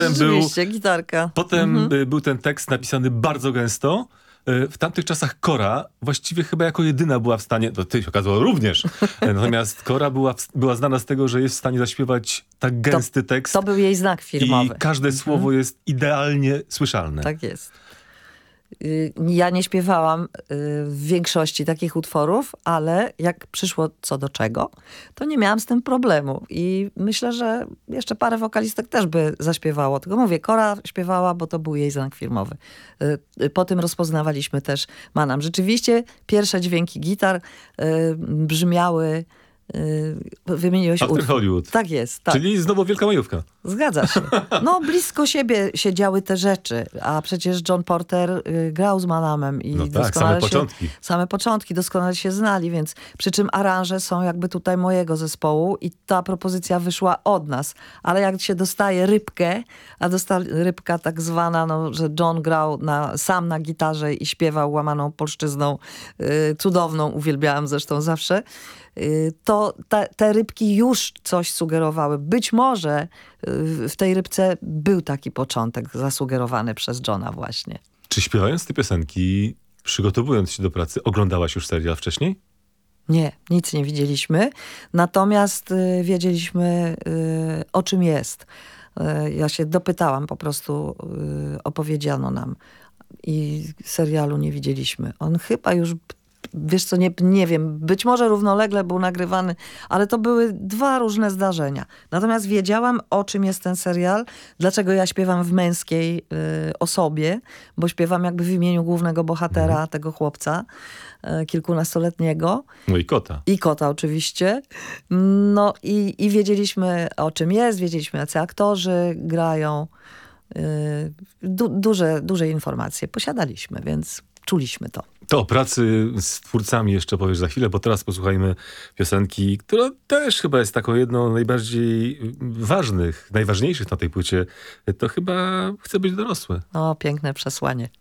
Rzeczywiście, gitarka. Potem był ten tekst napisany bardzo gęsto. W tamtych czasach Kora właściwie chyba jako jedyna była w stanie, to się okazało również, natomiast Kora była znana z tego, że jest w stanie zaśpiewać tak gęsty tekst. To był jej znak firmowy. I każde słowo jest idealnie słyszalne. Tak jest. Ja nie śpiewałam w większości takich utworów, ale jak przyszło co do czego, to nie miałam z tym problemu. I myślę, że jeszcze parę wokalistek też by zaśpiewało. Tylko mówię, Kora śpiewała, bo to był jej znak firmowy. Po tym rozpoznawaliśmy też Manam. Rzeczywiście pierwsze dźwięki gitar brzmiały... Wymieniłeś After utwór. Hollywood. Tak jest. Tak. Czyli znowu Wielka Majówka. Zgadza się. No blisko siebie się działy te rzeczy, a przecież John Porter grał z Manamem i No tak, doskonale same początki. Doskonale się znali, więc przy czym aranże są jakby tutaj mojego zespołu i ta propozycja wyszła od nas. Ale jak się dostaje rybkę, a rybka tak zwana, no, że John grał sam na gitarze i śpiewał łamaną polszczyzną cudowną, uwielbiałam zresztą zawsze, to te rybki już coś sugerowały. Być może w tej rybce był taki początek zasugerowany przez Johna właśnie. Czy śpiewając te piosenki, przygotowując się do pracy, oglądałaś już serial wcześniej? Nie, nic nie widzieliśmy. Natomiast wiedzieliśmy, o czym jest. Ja się dopytałam, po prostu opowiedziano nam. I serialu nie widzieliśmy. On chyba już... Wiesz co, nie wiem, być może równolegle był nagrywany, ale to były dwa różne zdarzenia. Natomiast wiedziałam, o czym jest ten serial, dlaczego ja śpiewam w męskiej osobie, bo śpiewam jakby w imieniu głównego bohatera, tego chłopca kilkunastoletniego. No i kota. I kota oczywiście. No i wiedzieliśmy, o czym jest, wiedzieliśmy, jacy aktorzy grają. Duże informacje posiadaliśmy, więc czuliśmy to. To o pracy z twórcami jeszcze powiesz za chwilę, bo teraz posłuchajmy piosenki, która też chyba jest taką jedną najbardziej najważniejszych na tej płycie. To chyba Chcę być dorosły. No, piękne przesłanie.